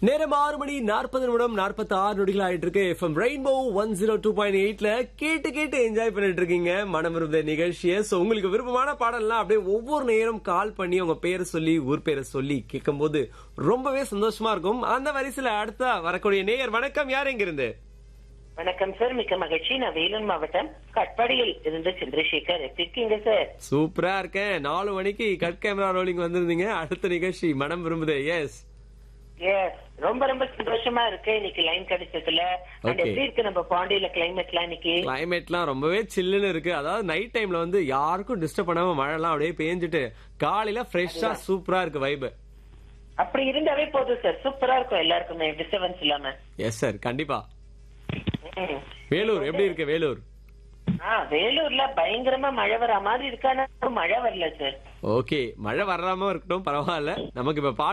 நேரம் 6:40 ஆயிட்டு இருக்கு. எஃப்எம் ரெயின்போ 102.8ல கேட்டு என்ஜாய் பண்ணிட்டு இருக்கீங்க மனம் விரும்புத நிகழ்ச்சியை. சோ உங்களுக்கு விருப்பமான பாடல்லாம் அப்படியே ஒவ்வொரு நேரம் கால் பண்ணி உங்க பேரை சொல்லி ஊர் பேரை சொல்லி கேட்கும் போது ரொம்பவே சந்தோஷமா இருக்கும். அந்த வரிசையில அடுத்த வரக்கூடிய நேயர் வணக்கம். யார் எங்க இருந்து? வணக்கம் சார், மிக்க மகிழ்ச்சி. நான் வேலூர் மாவட்டம் கட்பாடியில் இருந்து சந்திரசேகர். எப்படி இருக்கீங்க சார்? சூப்பரா இருக்கேன். 4 மணிக்கு கட் கேமரா ரோலிங் வந்திருந்தீங்க. அடுத்த நிகழ்ச்சி மனம் விரும்புதே. எஸ் ரொம்ப ரொம்ப சந்தோஷமா இருக்கு இன்னைக்கு லைன் கிடைச்சதுல. எப்படி இருக்கு நம்ம பாண்டியில கிளைமேட்லாம்? இன்னைக்கு கிளைமேட்லாம் ரொம்பவே சில்லுன்னு இருக்கு. அதாவது நைட் டைம்ல வந்து யாருக்கும் டிஸ்டர்ப் பண்ணாம மழை எல்லாம் அப்படியே பெஞ்சிட்டு காலையில ஃப்ரெஷ்ஷா சூப்பரா இருக்கு வைப். அப்படி இருந்தாவே போதும் சார், சூப்பரா இருக்கும் எல்லாருக்குமே, டிஸ்டர்பன்ஸ் இல்லாம. எஸ் சார், கண்டிப்பா. வேலூர் எப்படி இருக்கு? வேலூர் வேலூர்ல பயங்கரமா மழை வர மாதிரி இருக்கு, ஆனா மழை வரல சார். ஓகே, மழை வராம இருக்கட்டும், பரவாயில்ல. நமக்கு இப்ப